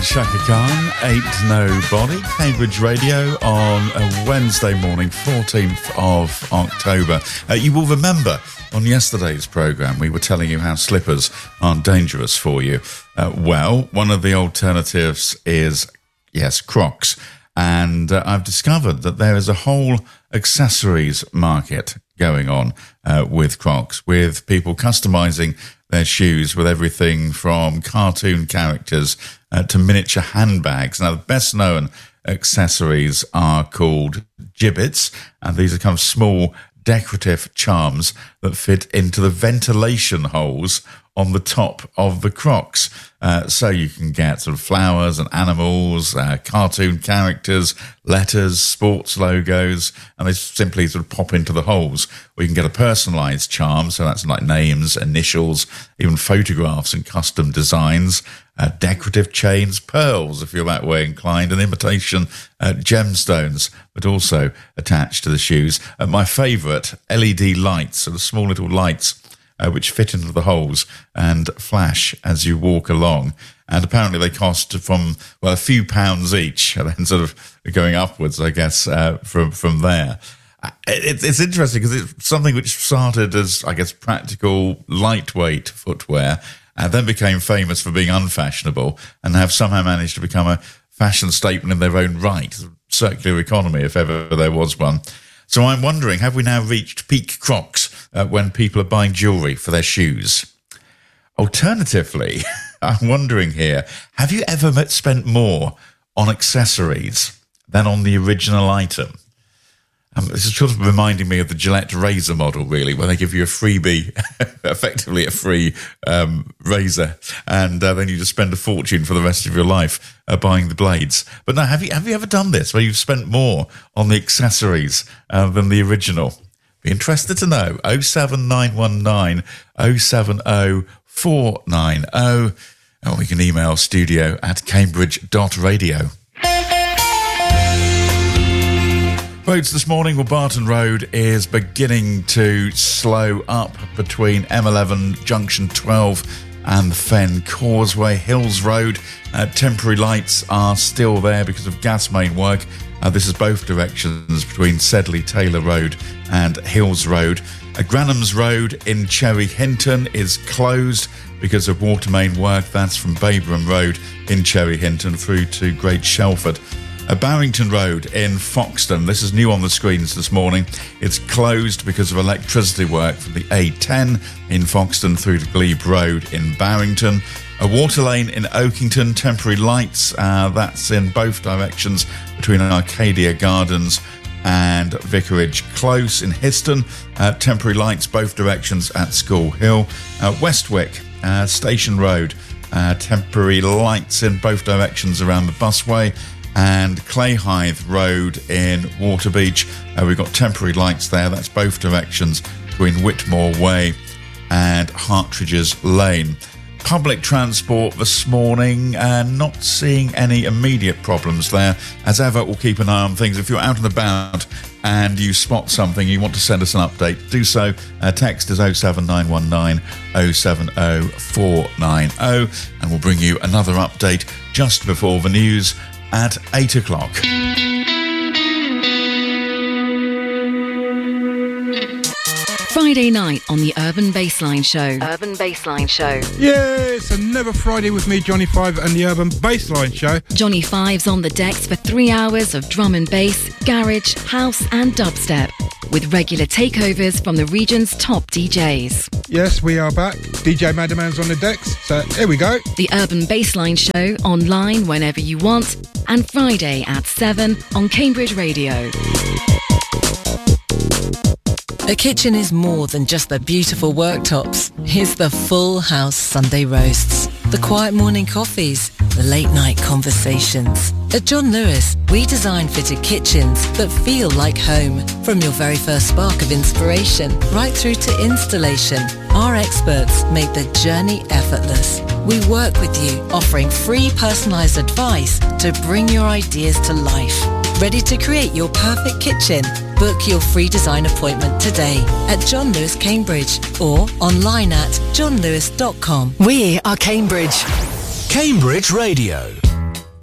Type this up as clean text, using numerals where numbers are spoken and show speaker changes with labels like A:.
A: Shaka Khan, Ain't Nobody, Cambridge Radio on a Wednesday morning, 14th of October. You will remember on yesterday's programme we were telling you how slippers aren't dangerous for you. Well, one of the alternatives is, yes, Crocs. And I've discovered that there is a whole accessories market going on with Crocs, with people customising their shoes with everything from cartoon characters to miniature handbags. Now, the best known accessories are called gibbets, and these are kind of small decorative charms that fit into the ventilation holes on the top of the Crocs. So you can get sort of flowers and animals, cartoon characters, letters, sports logos, and they simply sort of pop into the holes. Or you can get a personalised charm, so that's like names, initials, even photographs and custom designs, decorative chains, pearls, if you're that way inclined, and imitation gemstones, but also attached to the shoes. My favourite, LED lights, sort of small little lights, which fit into the holes and flash as you walk along. And apparently they cost from, well, a few pounds each, and then sort of going upwards, I guess, from there. It's interesting because it's something which started as, I guess, practical, lightweight footwear, and then became famous for being unfashionable, and have somehow managed to become a fashion statement in their own right. Circular economy, if ever there was one. So I'm wondering, have we now reached peak Crocs when people are buying jewellery for their shoes? Alternatively, I'm wondering here, have you ever spent more on accessories than on the original item? This is sort of reminding me of the Gillette razor model, really, where they give you a freebie, effectively a free razor, and then you just spend a fortune for the rest of your life buying the blades. But now, have you ever done this, where you've spent more on the accessories than the original? Be interested to know. 07919 070 490, or you can email studio@cambridge.radio. Roads this morning, well, Barton Road is beginning to slow up between M11 Junction 12 and Fen Causeway. Hills Road, temporary lights are still there because of gas main work. This is both directions between Sedley Taylor Road and Hills Road. Granham's Road in Cherry Hinton is closed because of water main work. That's from Baberham Road in Cherry Hinton through to Great Shelford. Barrington Road in Foxton, this is new on the screens this morning. It's closed because of electricity work from the A10 in Foxton through to Glebe Road in Barrington. A water lane in Oakington, temporary lights, that's in both directions between Arcadia Gardens and Vicarage Close. In Histon, temporary lights both directions at School Hill. Westwick, Station Road, temporary lights in both directions around the busway. And Clayhythe Road in Waterbeach, we've got temporary lights there. That's both directions between Whitmore Way and Hartridge's Lane. Public transport this morning, not seeing any immediate problems there. As ever, we'll keep an eye on things. If you're out and about and you spot something, you want to send us an update, do so. Text is 07919 070 490, and we'll bring you another update just before the news at 8 o'clock.
B: Friday night on the Urban Bassline Show. Urban Bassline Show.
C: Yeah, it's another Friday with me, Johnny Five, and the Urban Bassline Show.
B: Johnny Five's on the decks for 3 hours of drum and bass, garage, house and dubstep, with regular takeovers from the region's top DJs.
C: Yes, we are back. DJ Madaman's on the decks, so here we go.
B: The Urban Bassline Show, online whenever you want, and Friday at 7 on Cambridge Radio.
D: A kitchen is more than just the beautiful worktops. Here's the full house Sunday roasts, the quiet morning coffees, the late night conversations. At John Lewis, we design fitted kitchens that feel like home. From your very first spark of inspiration, right through to installation, our experts make the journey effortless. We work with you, offering free personalised advice to bring your ideas to life. Ready to create your perfect kitchen? Book your free design appointment today at John Lewis Cambridge or online at johnlewis.com.
E: We are Cambridge. Cambridge Radio.